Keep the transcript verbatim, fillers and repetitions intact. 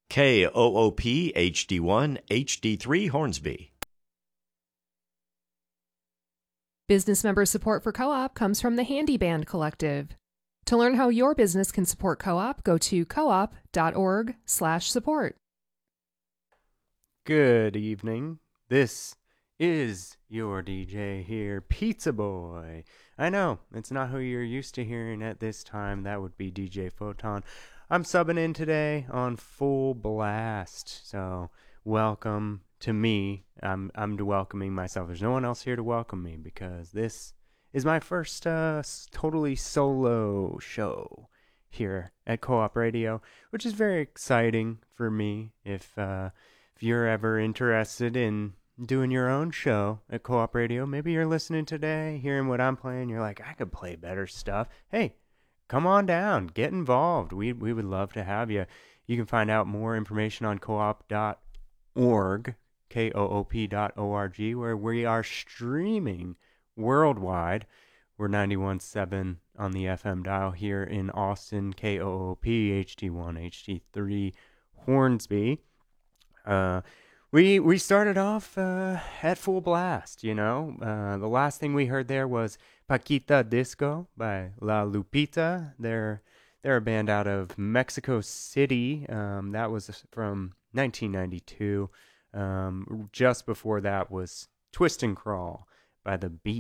K O O P H D one H D three Hornsby. Business member support for Co-op comes from the Handy Band Collective. To learn how your business can support Co-op, go to coop.org slash support. Good evening. This is your D J here, Pizza Boy. I know, it's not who you're used to hearing at this time. That would be D J Photon. I'm subbing in today on Full Blast. So, welcome to me. I'm I'm welcoming myself. There's no one else here to welcome me because this is my first uh, totally solo show here at Co-op Radio, which is very exciting for me. If uh, if you're ever interested in doing your own show at Co-op Radio, maybe you're listening today, hearing what I'm playing, you're like, I could play better stuff. Hey, come on down, get involved. We we would love to have you. You can find out more information on coop dot org, K O O P dot O R G, where we are streaming worldwide. We're ninety-one point seven on the F M dial here in Austin, K O O P, H D one, H D three, Hornsby. Uh, we we started off uh, at full blast, you know. Uh, the last thing we heard there was Paquita Disco by La Lupita. They're, they're a band out of Mexico City. Um, that was from nineteen ninety-two. Um, just before that was Twist and Crawl by The Beat.